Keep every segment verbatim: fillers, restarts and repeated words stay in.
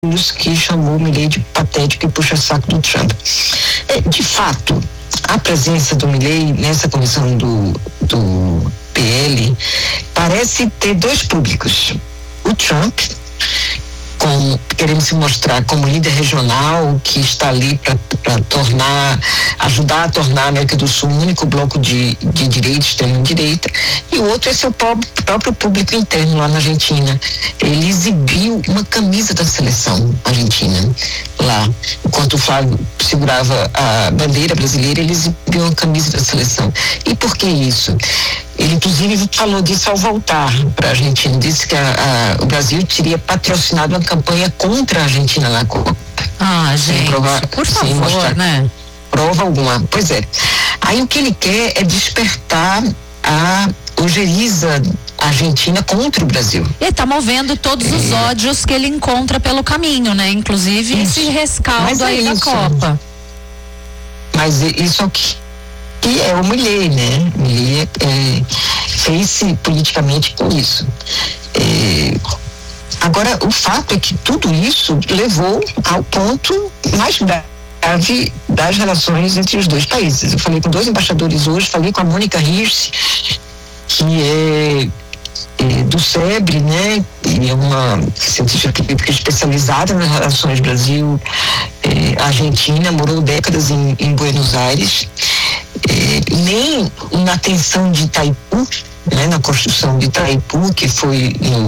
que chamou o Milei de patético e puxa-saco do Trump. É, de fato, a presença do Milei nessa comissão do, do P L parece ter dois públicos. O Trump, como, querendo se mostrar como líder regional que está ali para tornar, ajudar a tornar a América do Sul um único bloco de, de direita, extrema-direita, e o outro é seu próprio, próprio público interno lá na Argentina. Ele exibiu uma camisa da seleção argentina lá, enquanto o Flávio segurava a bandeira brasileira, ele exibiu uma camisa da seleção. E por que isso? Ele, inclusive, falou disso ao voltar para a Argentina. Disse que a, a, o Brasil teria patrocinado uma campanha contra a Argentina na Copa. Ah, gente, provar, por favor, mostrar, né? Prova alguma. Pois é. Aí o que ele quer é despertar a ojeriza argentina contra o Brasil. Ele está movendo todos é. os ódios que ele encontra pelo caminho, né? Inclusive isso. esse rescaldo aí da Copa. Mas isso é o que que é o Milei, né? Milei é, fez-se politicamente com isso. É, agora, o fato é que tudo isso levou ao ponto mais grave das relações entre os dois países. Eu falei com dois embaixadores hoje, falei com a Mônica Hirsch, que é, é do SEBRE, né? E é uma cientista política especializada nas relações Brasil-Argentina, morou décadas em, em Buenos Aires. É, nem na tensão de Itaipu, né, na construção de Itaipu, que foi no,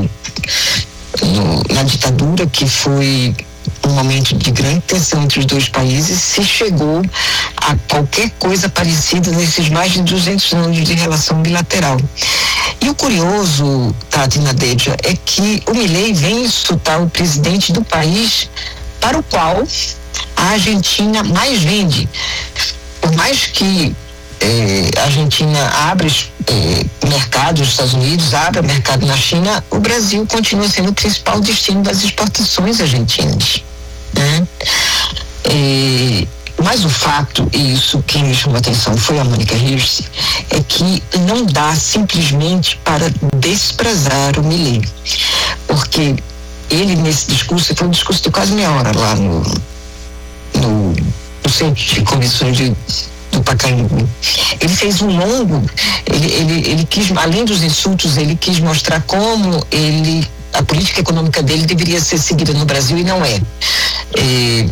no, na ditadura, que foi um momento de grande tensão entre os dois países, se chegou a qualquer coisa parecida nesses mais de duzentos anos de relação bilateral. E o curioso, Tati Nadeja, é que o Milei vem insultar o presidente do país para o qual a Argentina mais vende. Por mais que eh, a Argentina abra eh, mercado nos Estados Unidos, abra mercado na China, o Brasil continua sendo o principal destino das exportações argentinas, né? Eh, mas o fato, e isso quem me chamou a atenção foi a Mônica Hirsch, é que não dá simplesmente para desprezar o Milei, porque ele nesse discurso, foi um discurso de quase meia hora lá no, no no centro de convenções de, do Pacaembu. Ele fez um longo, ele, ele, ele quis, além dos insultos, ele quis mostrar como ele, a política econômica dele deveria ser seguida no Brasil e não é. é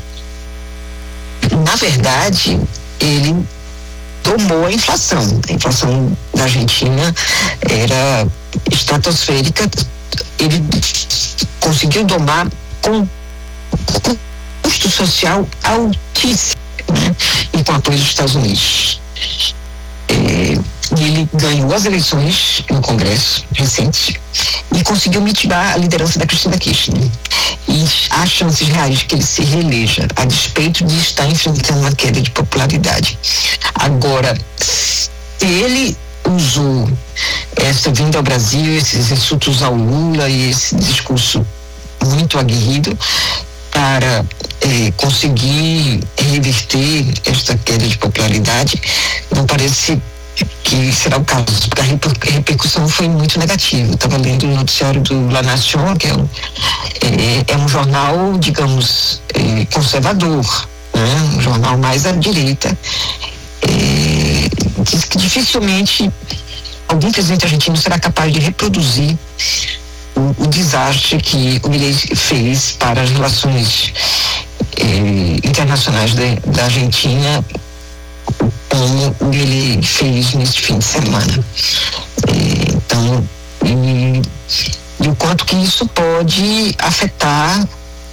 na verdade, ele tomou a inflação. A inflação da Argentina era estratosférica, ele conseguiu domar com custo social altíssimo, né? E com apoio dos Estados Unidos. É, ele ganhou as eleições no Congresso recentes e conseguiu mitigar a liderança da Cristina Kirchner. E há chances reais de que ele se reeleja, a despeito de estar enfrentando uma queda de popularidade. Agora, se ele usou essa vinda ao Brasil, esses insultos ao Lula e esse discurso muito aguerrido para eh, conseguir reverter esta queda de popularidade, não parece que será o caso, porque a repercussão foi muito negativa. Eu estava lendo o noticiário do La Nación, que é um, é, é um jornal, digamos, é, conservador, né? Um jornal mais à direita. É, diz que dificilmente algum presidente argentino será capaz de reproduzir O, o desastre que o Milei fez para as relações eh, internacionais de, da Argentina, como o Milei fez neste fim de semana. Eh, então, e, e o quanto que isso pode afetar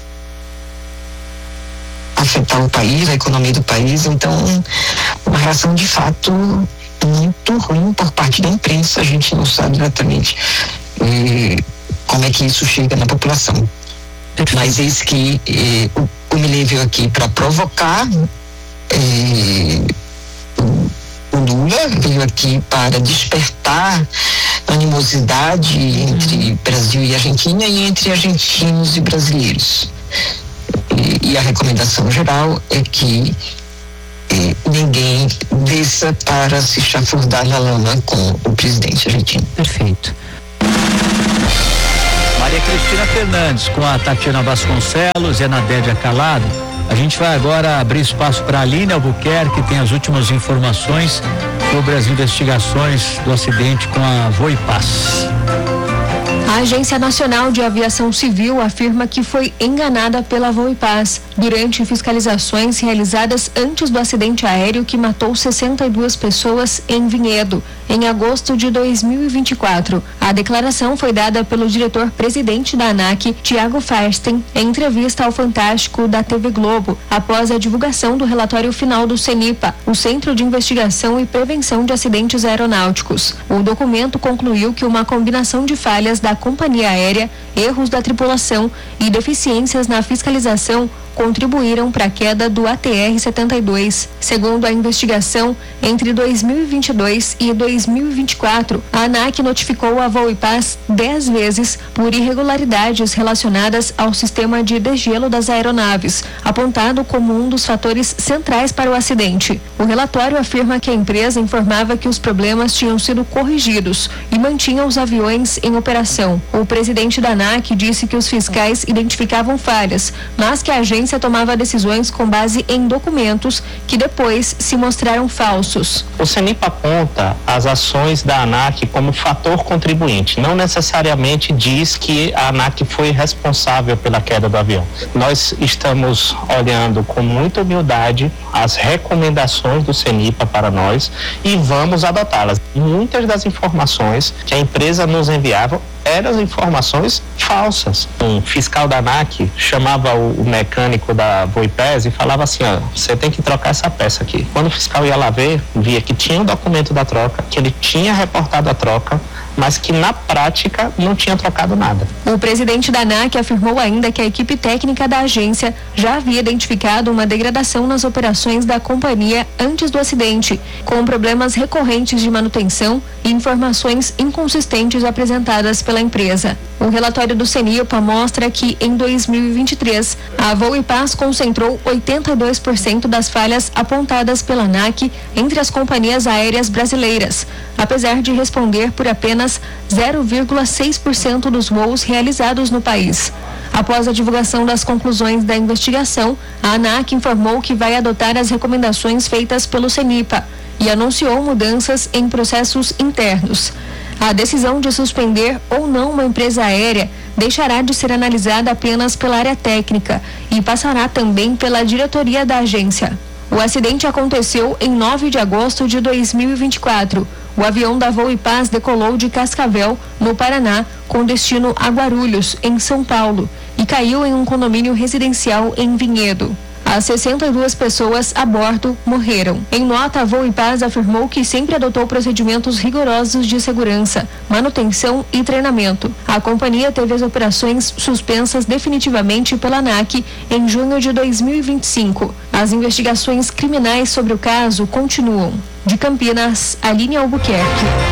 afetar o país, a economia do país. Então, uma reação de fato muito ruim por parte da imprensa. A gente não sabe exatamente eh, como é que isso chega na população. Mas eis que eh, o, o Milei veio aqui para provocar eh, o, o Lula, veio aqui para despertar animosidade entre uhum. Brasil e Argentina e entre argentinos e brasileiros. E, e a recomendação geral é que eh, ninguém desça para se chafurdar na lama com o presidente argentino. Perfeito. Maria Cristina Fernandes, com a Tatiana Vasconcelos e a Nadédia Calado. A gente vai agora abrir espaço para a Aline Albuquerque, que tem as últimas informações sobre as investigações do acidente com a Voipaz. A Agência Nacional de Aviação Civil afirma que foi enganada pela Voipaz durante fiscalizações realizadas antes do acidente aéreo que matou sessenta e duas pessoas em Vinhedo, em agosto de dois mil e vinte e quatro. A declaração foi dada pelo diretor-presidente da ANAC, Tiago Feirsten, em entrevista ao Fantástico da T V Globo, após a divulgação do relatório final do CENIPA, o Centro de Investigação e Prevenção de Acidentes Aeronáuticos. O documento concluiu que uma combinação de falhas da companhia aérea, erros da tripulação e deficiências na fiscalização contribuíram para a queda do A T R setenta e dois. Segundo a investigação, entre dois mil e vinte e dois e dois mil e vinte e quatro, a ANAC notificou a Voipaz dez vezes por irregularidades relacionadas ao sistema de degelo das aeronaves, apontado como um dos fatores centrais para o acidente. O relatório afirma que a empresa informava que os problemas tinham sido corrigidos e mantinha os aviões em operação. O presidente da ANAC disse que os fiscais identificavam falhas, mas que a agência tomava decisões com base em documentos que depois se mostraram falsos. O CENIPA aponta as ações da ANAC como fator contribuinte, não necessariamente diz que a ANAC foi responsável pela queda do avião. Nós estamos olhando com muita humildade as recomendações do CENIPA para nós e vamos adotá-las. Muitas das informações que a empresa nos enviava eram informações falsas. Um fiscal da ANAC chamava o, o mecânico da Voipaz e falava assim, ó, você tem que trocar essa peça aqui. Quando o fiscal ia lá ver, via que tinha o documento da troca, que ele tinha reportado a troca, mas que na prática não tinha trocado nada. O presidente da ANAC afirmou ainda que a equipe técnica da agência já havia identificado uma degradação nas operações da companhia antes do acidente, com problemas recorrentes de manutenção e informações inconsistentes apresentadas pela empresa. O relatório do CENIPA mostra que em dois mil e vinte e três, a Voipaz concentrou oitenta e dois por cento das falhas apontadas pela ANAC entre as companhias aéreas brasileiras, apesar de responder por apenas zero vírgula seis por cento dos voos realizados no país. Após a divulgação das conclusões da investigação, a ANAC informou que vai adotar as recomendações feitas pelo CENIPA e anunciou mudanças em processos internos. A decisão de suspender ou não uma empresa aérea deixará de ser analisada apenas pela área técnica e passará também pela diretoria da agência. O acidente aconteceu em nove de agosto de dois mil e vinte e quatro. O avião da Voipaz decolou de Cascavel, no Paraná, com destino a Guarulhos, em São Paulo, e caiu em um condomínio residencial em Vinhedo. As sessenta e duas pessoas a bordo morreram. Em nota, a Voipaz afirmou que sempre adotou procedimentos rigorosos de segurança, manutenção e treinamento. A companhia teve as operações suspensas definitivamente pela ANAC em junho de dois mil e vinte e cinco. As investigações criminais sobre o caso continuam. De Campinas, Aline Albuquerque.